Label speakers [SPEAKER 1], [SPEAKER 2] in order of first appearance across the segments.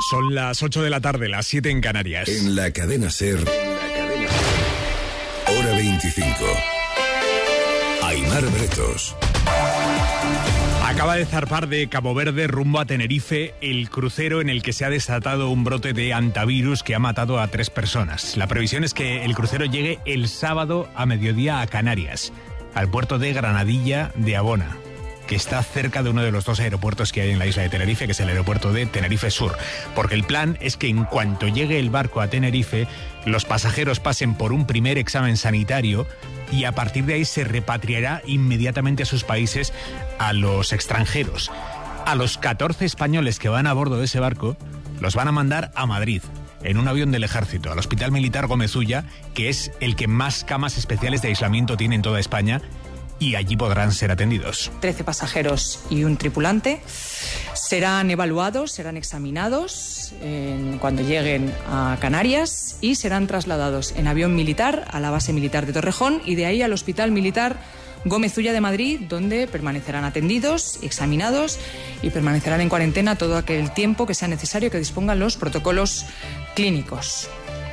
[SPEAKER 1] Son las 8 de la tarde, las 7 en Canarias.
[SPEAKER 2] En la cadena SER, hora 25. Aimar Bretos.
[SPEAKER 1] Acaba de zarpar de Cabo Verde rumbo a Tenerife el crucero en el que se ha desatado un brote de hantavirus que ha matado a 3 personas. La previsión es que el crucero llegue el sábado a mediodía a Canarias, al puerto de Granadilla de Abona, que está cerca de uno de los 2 aeropuertos que hay en la isla de Tenerife, que es el aeropuerto de Tenerife Sur. Porque el plan es que en cuanto llegue el barco a Tenerife, los pasajeros pasen por un primer examen sanitario y a partir de ahí se repatriará inmediatamente a sus países a los extranjeros. A los 14 españoles que van a bordo de ese barco los van a mandar a Madrid, en un avión del Ejército, al Hospital Militar Gómez Ulla, que es el que más camas especiales de aislamiento tiene en toda España, y allí podrán ser atendidos.
[SPEAKER 3] 13 pasajeros y un tripulante serán evaluados, serán examinados cuando lleguen a Canarias y serán trasladados en avión militar a la base militar de Torrejón y de ahí al Hospital Militar Gómez Ulla de Madrid, donde permanecerán atendidos, examinados y permanecerán en cuarentena todo aquel tiempo que sea necesario que dispongan los protocolos clínicos.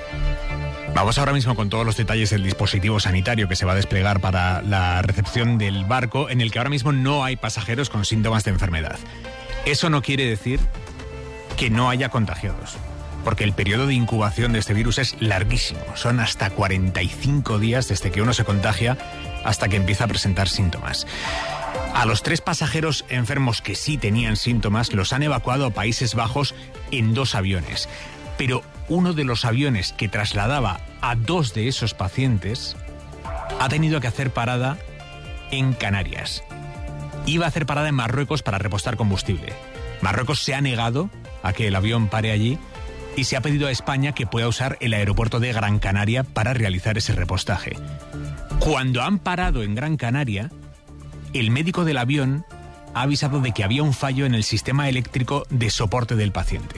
[SPEAKER 1] Vamos ahora mismo con todos los detalles del dispositivo sanitario que se va a desplegar para la recepción del barco, en el que ahora mismo no hay pasajeros con síntomas de enfermedad. Eso no quiere decir que no haya contagiados, porque el periodo de incubación de este virus es larguísimo. Son hasta 45 días desde que uno se contagia hasta que empieza a presentar síntomas. A los 3 pasajeros enfermos que sí tenían síntomas los han evacuado a Países Bajos en 2 aviones. Pero uno de los aviones que trasladaba a 2 de esos pacientes ha tenido que hacer parada en Canarias. Iba a hacer parada en Marruecos para repostar combustible. Marruecos se ha negado a que el avión pare allí y se ha pedido a España que pueda usar el aeropuerto de Gran Canaria para realizar ese repostaje. Cuando han parado en Gran Canaria, el médico del avión ha avisado de que había un fallo en el sistema eléctrico de soporte del paciente.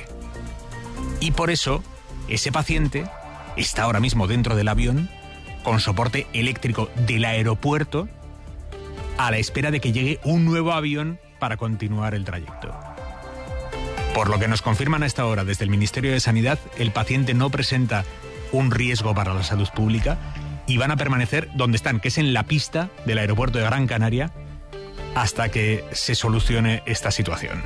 [SPEAKER 1] Y por eso, ese paciente está ahora mismo dentro del avión con soporte eléctrico del aeropuerto a la espera de que llegue un nuevo avión para continuar el trayecto. Por lo que nos confirman a esta hora desde el Ministerio de Sanidad, el paciente no presenta un riesgo para la salud pública y van a permanecer donde están, que es en la pista del aeropuerto de Gran Canaria, hasta que se solucione esta situación.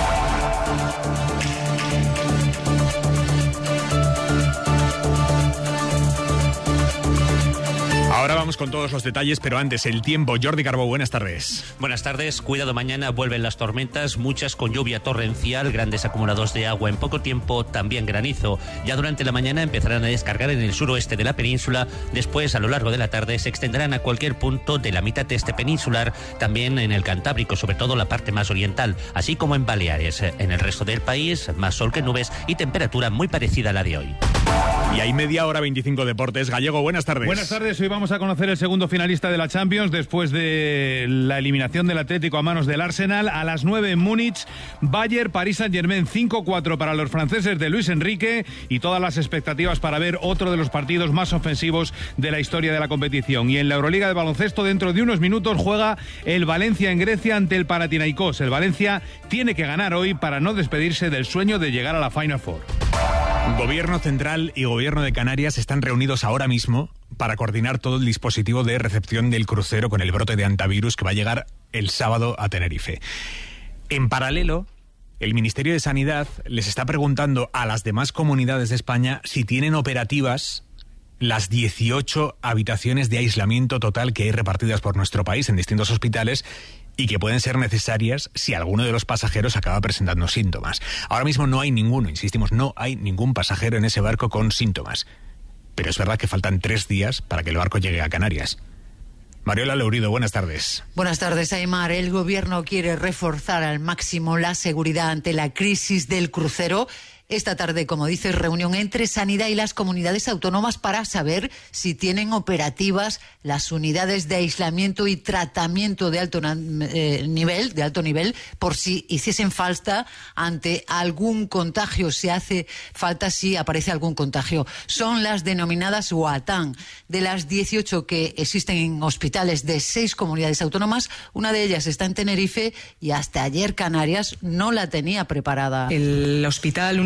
[SPEAKER 1] Ahora vamos con todos los detalles, pero antes el tiempo. Jordi Carbó, buenas tardes.
[SPEAKER 4] Buenas tardes. Cuidado, mañana vuelven las tormentas, muchas con lluvia torrencial, grandes acumulados de agua en poco tiempo, también granizo. Ya durante la mañana empezarán a descargar en el suroeste de la península, después a lo largo de la tarde se extenderán a cualquier punto de la mitad este peninsular, también en el Cantábrico, sobre todo la parte más oriental, así como en Baleares. En el resto del país, más sol que nubes y temperatura muy parecida a la de hoy.
[SPEAKER 1] Y hay media hora 25 deportes. Gallego, buenas tardes.
[SPEAKER 5] Buenas tardes, hoy vamos a conocer el segundo finalista de la Champions después de la eliminación del Atlético a manos del Arsenal. A las 9 en Múnich, Bayern, Paris Saint-Germain, 5-4 para los franceses de Luis Enrique y todas las expectativas para ver otro de los partidos más ofensivos de la historia de la competición. Y en la Euroliga de baloncesto, dentro de unos minutos juega el Valencia en Grecia ante el Panathinaikos. El Valencia tiene que ganar hoy para no despedirse del sueño de llegar a la Final Four.
[SPEAKER 1] Gobierno central y Gobierno de Canarias están reunidos ahora mismo para coordinar todo el dispositivo de recepción del crucero con el brote de hantavirus que va a llegar el sábado a Tenerife. En paralelo, el Ministerio de Sanidad les está preguntando a las demás comunidades de España si tienen operativas las 18 habitaciones de aislamiento total que hay repartidas por nuestro país en distintos hospitales y que pueden ser necesarias si alguno de los pasajeros acaba presentando síntomas. Ahora mismo no hay ninguno, insistimos, no hay ningún pasajero en ese barco con síntomas. Pero es verdad que faltan 3 días para que el barco llegue a Canarias. Mariola Leurido, buenas tardes.
[SPEAKER 6] Buenas tardes, Aimar. El gobierno quiere reforzar al máximo la seguridad ante la crisis del crucero. Esta tarde, como dices, reunión entre Sanidad y las comunidades autónomas para saber si tienen operativas las unidades de aislamiento y tratamiento de alto nivel, por si hiciesen falta ante algún contagio, si hace falta, si aparece algún contagio. Son las denominadas UATAN. De las 18 que existen en hospitales de 6 comunidades autónomas, una de ellas está en Tenerife y hasta ayer Canarias no la tenía preparada.
[SPEAKER 3] El Hospital Universitario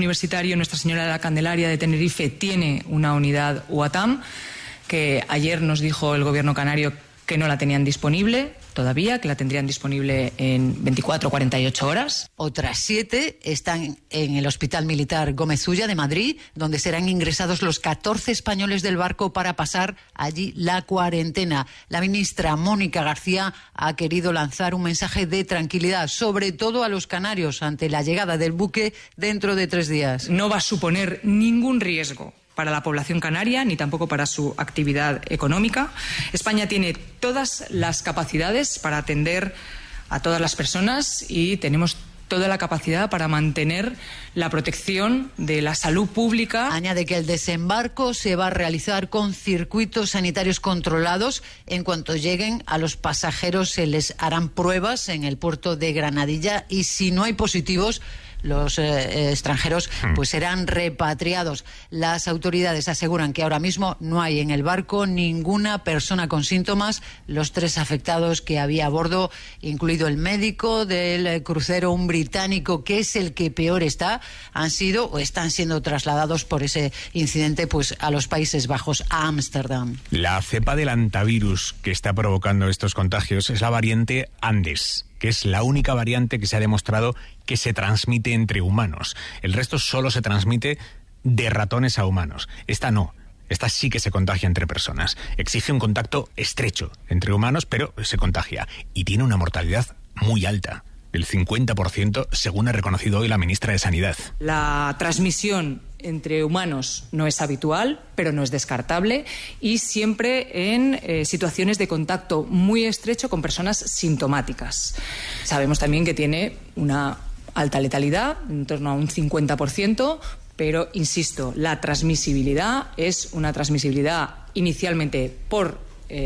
[SPEAKER 3] Universitario Nuestra Señora de la Candelaria de Tenerife tiene una unidad UATAM, que ayer nos dijo el gobierno canario que no la tenían disponible todavía, que la tendrían disponible en 24 o 48 horas.
[SPEAKER 6] Otras 7 están en el Hospital Militar Gómez Ulla de Madrid, donde serán ingresados los 14 españoles del barco para pasar allí la cuarentena. La ministra Mónica García ha querido lanzar un mensaje de tranquilidad, sobre todo a los canarios, ante la llegada del buque dentro de 3 días.
[SPEAKER 3] No va a suponer ningún riesgo para la población canaria, ni tampoco para su actividad económica. España tiene todas las capacidades para atender a todas las personas y tenemos toda la capacidad para mantener la protección de la salud pública.
[SPEAKER 6] Añade que el desembarco se va a realizar con circuitos sanitarios controlados. En cuanto lleguen a los pasajeros se les harán pruebas en el puerto de Granadilla y si no hay positivos, los extranjeros pues serán repatriados. Las autoridades aseguran que ahora mismo no hay en el barco ninguna persona con síntomas. Los 3 afectados que había a bordo, incluido el médico del crucero, un británico que es el que peor está, han sido o están siendo trasladados por ese incidente pues a los Países Bajos, a Ámsterdam.
[SPEAKER 1] La cepa del hantavirus que está provocando estos contagios es la variante Andes, que es la única variante que se ha demostrado que se transmite entre humanos. El resto solo se transmite de ratones a humanos. Esta no. Esta sí que se contagia entre personas. Exige un contacto estrecho entre humanos, pero se contagia. Y tiene una mortalidad muy alta, del 50%, según ha reconocido hoy la ministra de Sanidad.
[SPEAKER 3] La transmisión entre humanos no es habitual, pero no es descartable, y siempre en situaciones de contacto muy estrecho con personas sintomáticas. Sabemos también que tiene una alta letalidad, en torno a un 50%, pero, insisto, la transmisibilidad es una transmisibilidad inicialmente por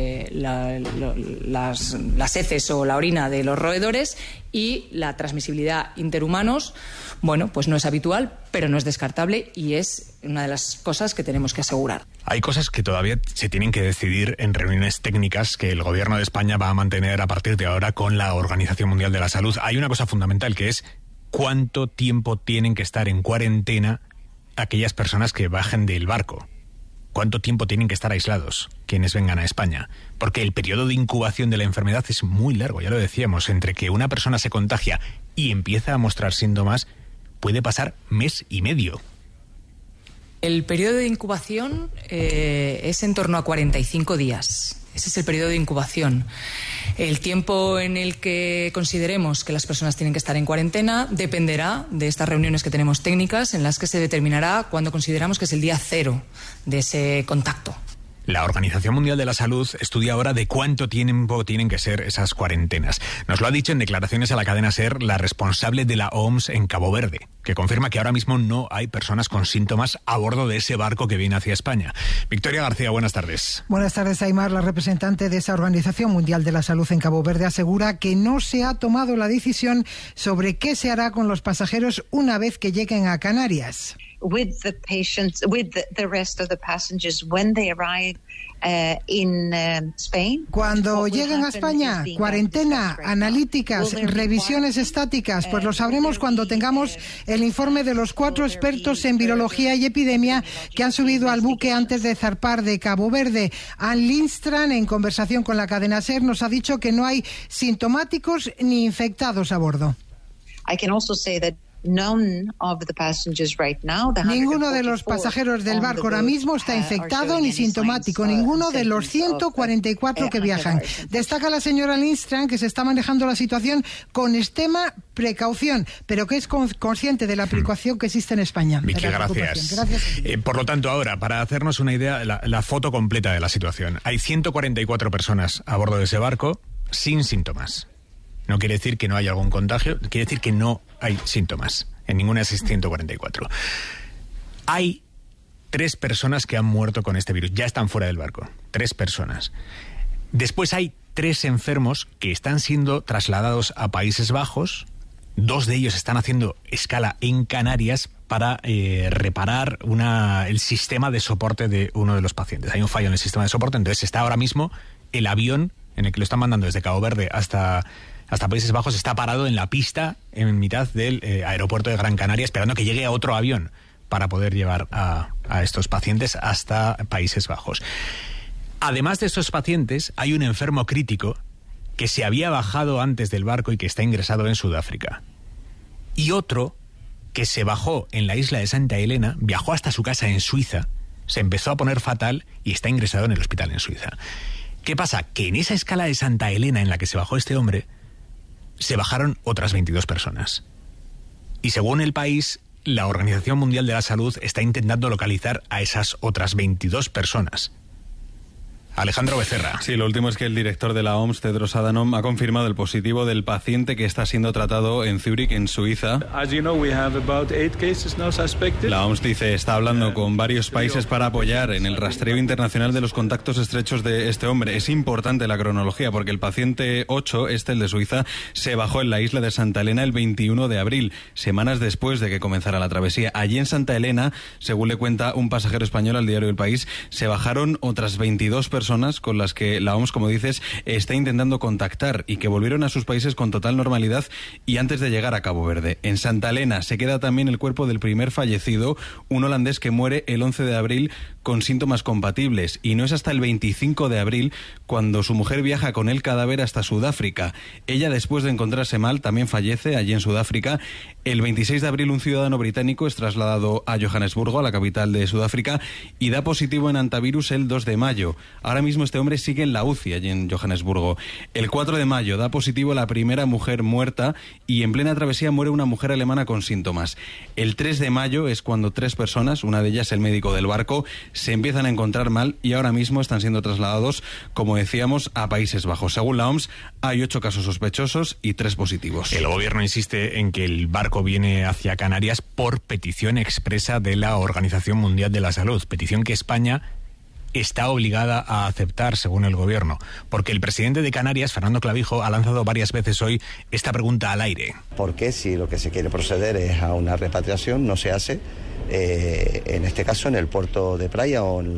[SPEAKER 3] las heces o la orina de los roedores, y la transmisibilidad interhumanos, bueno, pues no es habitual, pero no es descartable y es una de las cosas que tenemos que asegurar.
[SPEAKER 1] Hay cosas que todavía se tienen que decidir en reuniones técnicas que el Gobierno de España va a mantener a partir de ahora con la Organización Mundial de la Salud. Hay una cosa fundamental, que es cuánto tiempo tienen que estar en cuarentena aquellas personas que bajen del barco. ¿Cuánto tiempo tienen que estar aislados quienes vengan a España? Porque el periodo de incubación de la enfermedad es muy largo, ya lo decíamos. Entre que una persona se contagia y empieza a mostrar síntomas, puede pasar 1 mes y medio.
[SPEAKER 3] El periodo de incubación es en torno a 45 días. Ese es el periodo de incubación. El tiempo en el que consideremos que las personas tienen que estar en cuarentena dependerá de estas reuniones que tenemos técnicas, en las que se determinará cuándo consideramos que es el día 0 de ese contacto.
[SPEAKER 1] La Organización Mundial de la Salud estudia ahora de cuánto tiempo tienen que ser esas cuarentenas. Nos lo ha dicho en declaraciones a la cadena SER la responsable de la OMS en Cabo Verde, que confirma que ahora mismo no hay personas con síntomas a bordo de ese barco que viene hacia España. Victoria García, buenas tardes.
[SPEAKER 7] Buenas tardes, Aimar. La representante de esa Organización Mundial de la Salud en Cabo Verde asegura que no se ha tomado la decisión sobre qué se hará con los pasajeros una vez que lleguen a Canarias.
[SPEAKER 8] With the patients, with the rest of the passengers when they arrive in Spain.
[SPEAKER 7] Cuando lleguen a España, cuarentena, analíticas, revisiones estáticas, pues lo sabremos cuando tengamos el informe de los 4 expertos en virología y epidemia que han subido al buque antes de zarpar de Cabo Verde. Ann Lindstrand, en conversación con la cadena SER, nos ha dicho que no hay sintomáticos ni infectados a bordo.
[SPEAKER 8] I can also say that
[SPEAKER 7] ninguno de los pasajeros del barco ahora mismo está infectado ni sintomático, ninguno de los 144 que viajan. Destaca la señora Lindstrand que se está manejando la situación con extrema precaución, pero que es consciente de la preocupación que existe en España.
[SPEAKER 1] Vicky, gracias. Por lo tanto, ahora, para hacernos una idea, la foto completa de la situación. Hay 144 personas a bordo de ese barco sin síntomas. No quiere decir que no haya algún contagio, quiere decir que no hay síntomas en ninguna de esas 144. Hay 3 personas que han muerto con este virus, ya están fuera del barco, 3 personas. Después hay 3 enfermos que están siendo trasladados a Países Bajos, 2 de ellos están haciendo escala en Canarias para reparar el sistema de soporte de uno de los pacientes. Hay un fallo en el sistema de soporte, entonces está ahora mismo el avión en el que lo están mandando desde Cabo Verde hasta hasta Países Bajos, está parado en la pista en mitad del aeropuerto de Gran Canaria esperando que llegue otro avión para poder llevar a estos pacientes hasta Países Bajos. Además de estos pacientes, hay un enfermo crítico que se había bajado antes del barco y que está ingresado en Sudáfrica. Y otro que se bajó en la isla de Santa Elena, viajó hasta su casa en Suiza, se empezó a poner fatal y está ingresado en el hospital en Suiza. ¿Qué pasa? Que en esa escala de Santa Elena en la que se bajó este hombre, se bajaron otras 22 personas. Y según El País, la Organización Mundial de la Salud está intentando localizar a esas otras 22 personas. Alejandro Becerra.
[SPEAKER 9] Sí, lo último es que el director de la OMS, Tedros Adhanom, ha confirmado el positivo del paciente que está siendo tratado en Zúrich, en Suiza. La OMS dice, está hablando con varios países para apoyar en el rastreo internacional de los contactos estrechos de este hombre. Es importante la cronología porque el paciente 8, el de Suiza, se bajó en la isla de Santa Elena el 21 de abril, semanas después de que comenzara la travesía. Allí en Santa Elena, según le cuenta un pasajero español al diario El País, se bajaron otras 22 personas con las que la OMS, como dices, está intentando contactar y que volvieron a sus países con total normalidad y antes de llegar a Cabo Verde. En Santa Elena se queda también el cuerpo del primer fallecido, un holandés que muere el 11 de abril con síntomas compatibles, y no es hasta el 25 de abril cuando su mujer viaja con el cadáver hasta Sudáfrica. Ella, después de encontrarse mal, también fallece allí en Sudáfrica. El 26 de abril un ciudadano británico es trasladado a Johannesburgo, a la capital de Sudáfrica, y da positivo en antivirus el 2 de mayo. Ahora mismo este hombre sigue en la UCI allí en Johannesburgo. El 4 de mayo da positivo la primera mujer muerta y en plena travesía muere una mujer alemana con síntomas. El 3 de mayo es cuando 3 personas, una de ellas el médico del barco, se empiezan a encontrar mal y ahora mismo están siendo trasladados, como decíamos, a Países Bajos. Según la OMS, hay 8 casos sospechosos y 3 positivos.
[SPEAKER 1] El gobierno insiste en que el barco viene hacia Canarias por petición expresa de la Organización Mundial de la Salud, petición que España está obligada a aceptar, según el gobierno, porque el presidente de Canarias, Fernando Clavijo, ha lanzado varias veces hoy esta pregunta al aire.
[SPEAKER 10] ¿Por qué, si lo que se quiere proceder es a una repatriación, no se hace, en este caso en el puerto de Praia o en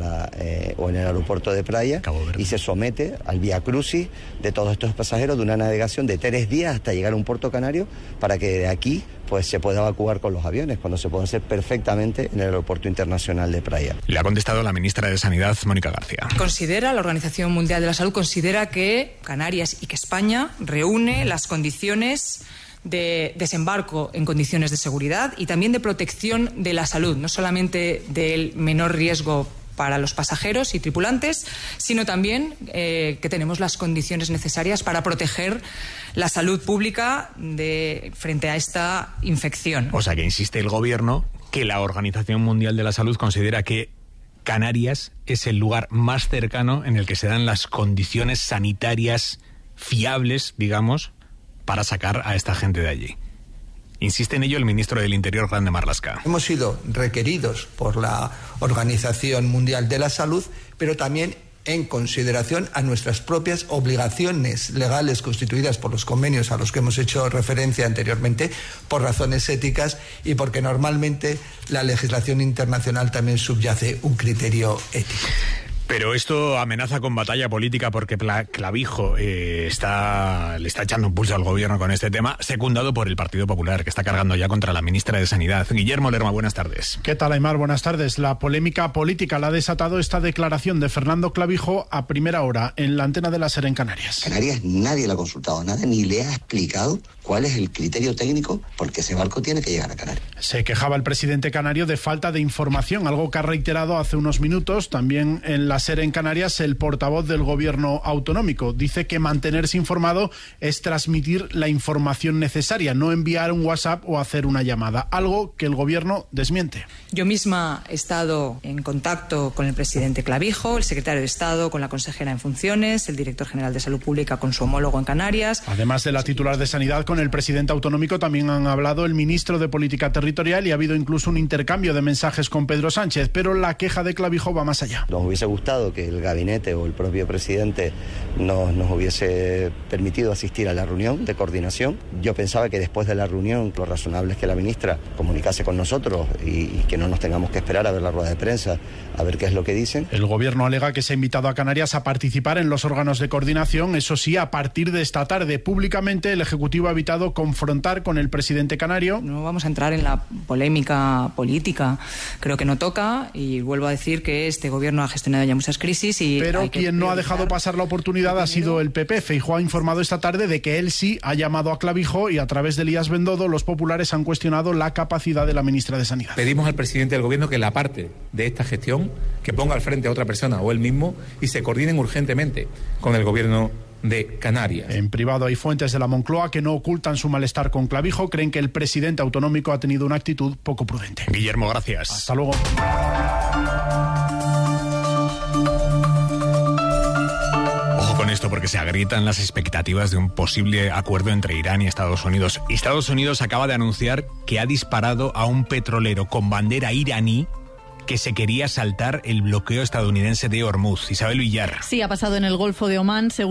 [SPEAKER 10] el aeropuerto de Praia, y se somete al vía crucis de todos estos pasajeros de una navegación de 3 días hasta llegar a un puerto canario para que de aquí pues se pueda evacuar con los aviones, cuando se puede hacer perfectamente en el aeropuerto internacional de Praia?
[SPEAKER 1] Le ha contestado la ministra de Sanidad, Mónica García.
[SPEAKER 3] La Organización Mundial de la Salud considera que Canarias y que España reúne las condiciones de desembarco en condiciones de seguridad y también de protección de la salud, no solamente del menor riesgo para los pasajeros y tripulantes, sino también que tenemos las condiciones necesarias para proteger la salud pública frente a esta infección.
[SPEAKER 1] O sea que insiste el gobierno que la Organización Mundial de la Salud considera que Canarias es el lugar más cercano en el que se dan las condiciones sanitarias fiables, digamos, para sacar a esta gente de allí. Insiste en ello el ministro del Interior, Grande Marlaska.
[SPEAKER 11] Hemos sido requeridos por la Organización Mundial de la Salud, pero también en consideración a nuestras propias obligaciones legales constituidas por los convenios a los que hemos hecho referencia anteriormente, por razones éticas y porque normalmente la legislación internacional también subyace un criterio ético.
[SPEAKER 1] Pero esto amenaza con batalla política porque Clavijo le está echando un pulso al gobierno con este tema, secundado por el Partido Popular, que está cargando ya contra la ministra de Sanidad. Guillermo Lerma, buenas tardes.
[SPEAKER 12] ¿Qué tal, Aimar? Buenas tardes. La polémica política la ha desatado esta declaración de Fernando Clavijo a primera hora en la antena de la SER en Canarias.
[SPEAKER 13] Canarias nadie le ha consultado nada, ni le ha explicado cuál es el criterio técnico porque ese barco tiene que llegar a Canarias.
[SPEAKER 12] Se quejaba el presidente canario de falta de información, algo que ha reiterado hace unos minutos también en la SER en Canarias el portavoz del gobierno autonómico. Dice que mantenerse informado es transmitir la información necesaria, no enviar un WhatsApp o hacer una llamada, algo que el gobierno desmiente.
[SPEAKER 3] Yo misma he estado en contacto con el presidente Clavijo, el secretario de Estado con la consejera en funciones, el director general de Salud Pública con su homólogo en Canarias.
[SPEAKER 12] Además de la titular de Sanidad, con el presidente autonómico también han hablado el ministro de Política Territorial y ha habido incluso un intercambio de mensajes con Pedro Sánchez, pero la queja de Clavijo va más allá.
[SPEAKER 10] Nos hubiese gustado gustado que el gabinete o el propio presidente nos hubiese permitido asistir a la reunión de coordinación. Yo pensaba que después de la reunión lo razonable es que la ministra comunicase con nosotros y que no nos tengamos que esperar a ver la rueda de prensa, a ver qué es lo que dicen.
[SPEAKER 12] El gobierno alega que se ha invitado a Canarias a participar en los órganos de coordinación. Eso sí, a partir de esta tarde, públicamente, el Ejecutivo ha evitado confrontar con el presidente canario.
[SPEAKER 3] No vamos a entrar en la polémica política. Creo que no toca, y vuelvo a decir que este gobierno ha gestionado ya muchas crisis.
[SPEAKER 12] Pero quien no ha dejado pasar la oportunidad ha sido el PP. Feijóo ha informado esta tarde de que él sí ha llamado a Clavijo, y a través de Elías Bendodo los populares han cuestionado la capacidad de la ministra de Sanidad.
[SPEAKER 14] Pedimos al presidente del gobierno que la parte de esta gestión, que ponga al frente a otra persona o él mismo, y se coordinen urgentemente con el gobierno de Canarias.
[SPEAKER 12] En privado hay fuentes de la Moncloa que no ocultan su malestar con Clavijo. Creen que el presidente autonómico ha tenido una actitud poco prudente.
[SPEAKER 1] Guillermo, gracias.
[SPEAKER 12] Hasta luego.
[SPEAKER 1] Ojo con esto, porque se agrietan las expectativas de un posible acuerdo entre Irán y Estados Unidos. Estados Unidos acaba de anunciar que ha disparado a un petrolero con bandera iraní que se quería saltar el bloqueo estadounidense de Hormuz. Isabel Villar.
[SPEAKER 15] Sí, ha pasado en el Golfo de Omán.